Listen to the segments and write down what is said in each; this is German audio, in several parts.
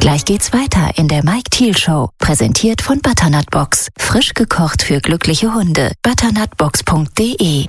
Gleich geht's weiter in der Mike Thiel Show, präsentiert von Butternut Box. Frisch gekocht für glückliche Hunde. butternutbox.de.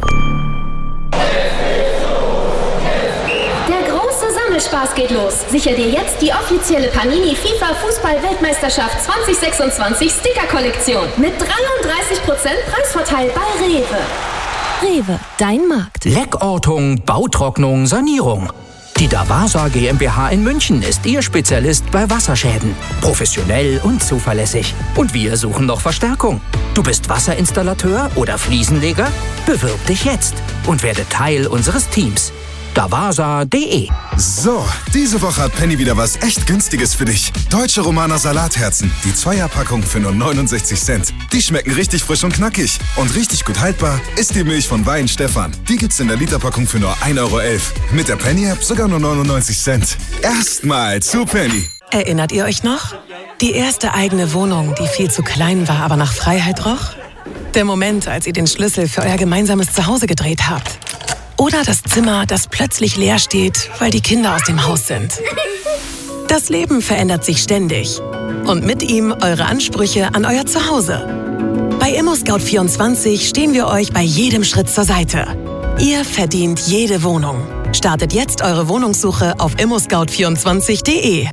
Spaß geht los. Sicher dir jetzt die offizielle Panini FIFA Fußball-Weltmeisterschaft 2026 Sticker-Kollektion mit 33% Preisvorteil bei Rewe. Rewe, dein Markt. Leckortung, Bautrocknung, Sanierung. Die Davasa GmbH in München ist Ihr Spezialist bei Wasserschäden. Professionell und zuverlässig. Und wir suchen noch Verstärkung. Du bist Wasserinstallateur oder Fliesenleger? Bewirb dich jetzt und werde Teil unseres Teams. Davasa.de. So, diese Woche hat Penny wieder was echt Günstiges für dich. Deutsche Romaner Salatherzen. Die 2er-Packung für nur 69 Cent. Die schmecken richtig frisch und knackig. Und richtig gut haltbar ist die Milch von Wein Stefan. Die gibt's in der Literpackung für nur 1,11 Euro. Mit der Penny-App sogar nur 99 Cent. Erstmal zu Penny. Erinnert ihr euch noch? Die erste eigene Wohnung, die viel zu klein war, aber nach Freiheit roch? Der Moment, als ihr den Schlüssel für euer gemeinsames Zuhause gedreht habt. Oder das Zimmer, das plötzlich leer steht, weil die Kinder aus dem Haus sind. Das Leben verändert sich ständig. Und mit ihm eure Ansprüche an euer Zuhause. Bei ImmoScout24 stehen wir euch bei jedem Schritt zur Seite. Ihr verdient jede Wohnung. Startet jetzt eure Wohnungssuche auf immoscout24.de.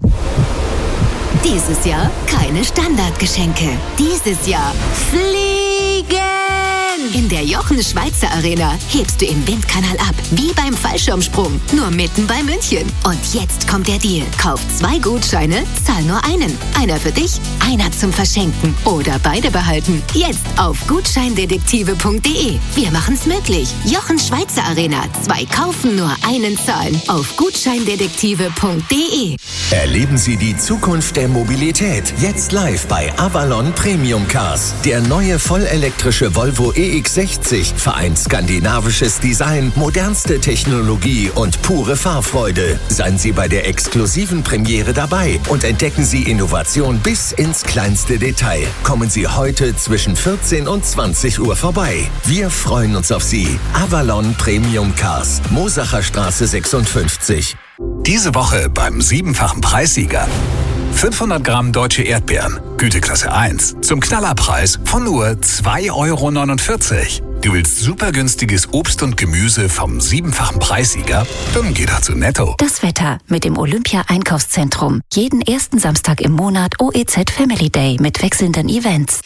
Dieses Jahr keine Standardgeschenke. Dieses Jahr fliegen! In der Jochen Schweizer Arena hebst du im Windkanal ab, wie beim Fallschirmsprung, nur mitten bei München. Und jetzt kommt der Deal. Kauf 2 Gutscheine, zahl nur einen. Einer für dich, einer zum Verschenken oder beide behalten. Jetzt auf gutscheindetektive.de. Wir machen's möglich. Jochen Schweizer Arena. 2 kaufen, nur einen zahlen. Auf gutscheindetektive.de. Erleben Sie die Zukunft der Mobilität jetzt live bei Avalon Premium Cars. Der neue vollelektrische Volvo EX60 vereint skandinavisches Design, modernste Technologie und pure Fahrfreude. Seien Sie bei der exklusiven Premiere dabei und entdecken Sie Innovation bis ins kleinste Detail. Kommen Sie heute zwischen 14 und 20 Uhr vorbei. Wir freuen uns auf Sie. Avalon Premium Cars, Mosacher Straße 56. Diese Woche beim 7-fachen Preissieger. 500 Gramm deutsche Erdbeeren, Güteklasse 1, zum Knallerpreis von nur 2,49 Euro. Du willst super günstiges Obst und Gemüse vom 7-fachen Preissieger? Dann geh doch zu Netto. Das Wetter mit dem Olympia-Einkaufszentrum. Jeden ersten Samstag im Monat OEZ Family Day mit wechselnden Events.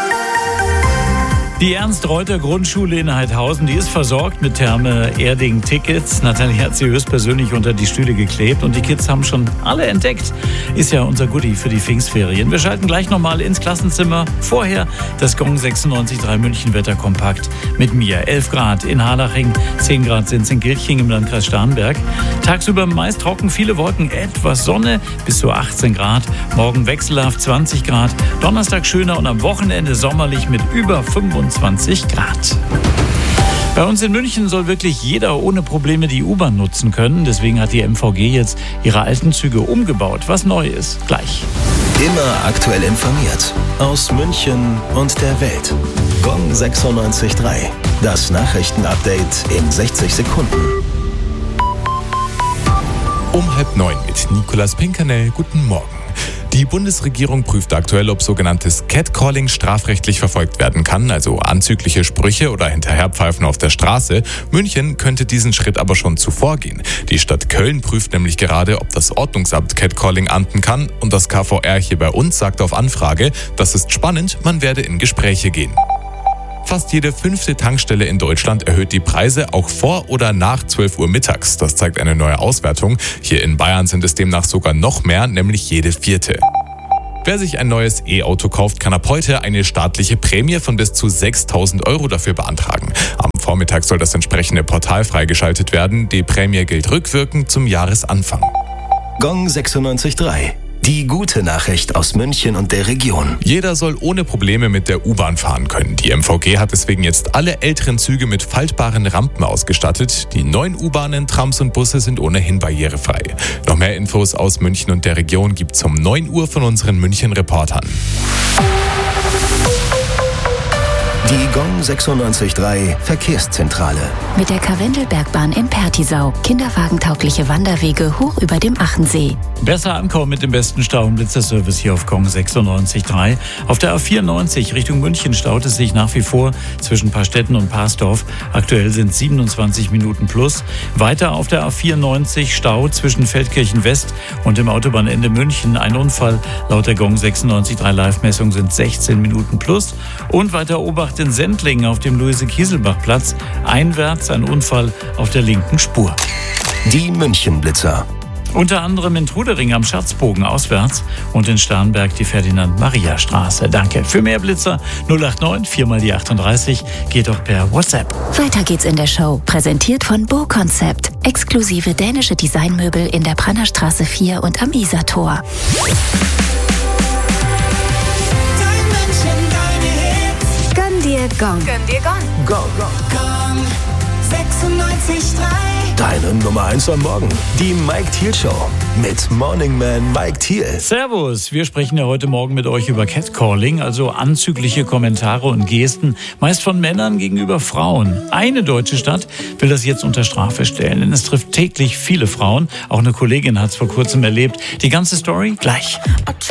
Die Ernst-Reuter-Grundschule in Heidhausen, die ist versorgt mit Therme-Erding-Tickets. Nathalie hat sie höchstpersönlich unter die Stühle geklebt und die Kids haben schon alle entdeckt. Ist ja unser Goodie für die Pfingstferien. Wir schalten gleich nochmal ins Klassenzimmer. Vorher das Gong 96.3 München Wetterkompakt mit mir. 11 Grad in Harlaching, 10 Grad sind es in Gilching im Landkreis Starnberg. Tagsüber meist trocken, viele Wolken, etwas Sonne bis zu 18 Grad. Morgen wechselhaft 20 Grad. Donnerstag schöner und am Wochenende sommerlich mit über 25 Grad. Bei uns in München soll wirklich jeder ohne Probleme die U-Bahn nutzen können. Deswegen hat die MVG jetzt ihre alten Züge umgebaut. Was neu ist, gleich. Immer aktuell informiert. Aus München und der Welt. Gong 96.3. Das Nachrichtenupdate in 60 Sekunden. Um 8:30 mit Nicolas Pinkernell. Guten Morgen. Die Bundesregierung prüft aktuell, ob sogenanntes Catcalling strafrechtlich verfolgt werden kann, also anzügliche Sprüche oder Hinterherpfeifen auf der Straße. München könnte diesen Schritt aber schon zuvor gehen. Die Stadt Köln prüft nämlich gerade, ob das Ordnungsamt Catcalling ahnden kann. Und das KVR hier bei uns sagt auf Anfrage, das ist spannend, man werde in Gespräche gehen. Fast jede 5. Tankstelle in Deutschland erhöht die Preise auch vor oder nach 12 Uhr mittags. Das zeigt eine neue Auswertung. Hier in Bayern sind es demnach sogar noch mehr, nämlich jede 4. Wer sich ein neues E-Auto kauft, kann ab heute eine staatliche Prämie von bis zu 6.000 Euro dafür beantragen. Am Vormittag soll das entsprechende Portal freigeschaltet werden. Die Prämie gilt rückwirkend zum Jahresanfang. Gong 96.3. Die gute Nachricht aus München und der Region. Jeder soll ohne Probleme mit der U-Bahn fahren können. Die MVG hat deswegen jetzt alle älteren Züge mit faltbaren Rampen ausgestattet. Die neuen U-Bahnen, Trams und Busse sind ohnehin barrierefrei. Noch mehr Infos aus München und der Region gibt's um 9 Uhr von unseren München-Reportern. Die Gong 96.3 Verkehrszentrale. Mit der Karwendelbergbahn in Pertisau. Kinderwagentaugliche Wanderwege hoch über dem Achensee. Besser ankommen mit dem besten Stau- und Blitzerservice hier auf Gong 96.3. Auf der A94 Richtung München staut es sich nach wie vor zwischen Paarstetten und Parsdorf. Aktuell sind 27 Minuten plus. Weiter auf der A94 Stau zwischen Feldkirchen West und dem Autobahnende München. Ein Unfall. Laut der Gong 96.3 Live-Messung sind 16 Minuten plus. Und weiter Obacht in Sendling auf dem Luise-Kieselbach-Platz. Einwärts ein Unfall auf der linken Spur. Die München-Blitzer. Unter anderem in Trudering am Schatzbogen auswärts und in Starnberg die Ferdinand-Maria-Straße. Danke. Für mehr Blitzer 089 4 mal die 38 geht auch per WhatsApp. Weiter geht's in der Show. Präsentiert von Bo Concept. Exklusive dänische Designmöbel in der Brannerstraße 4 und am Isartor. Gönn dir Gong. Gönn dir Gong. Gong. 96.3. Deine Nummer 1 am Morgen. Die Mike Thiel Show. Mit Morning Man Mike Thiel. Servus, wir sprechen ja heute Morgen mit euch über Catcalling, also anzügliche Kommentare und Gesten, meist von Männern gegenüber Frauen. Eine deutsche Stadt will das jetzt unter Strafe stellen, denn es trifft täglich viele Frauen. Auch eine Kollegin hat es vor kurzem erlebt. Die ganze Story gleich.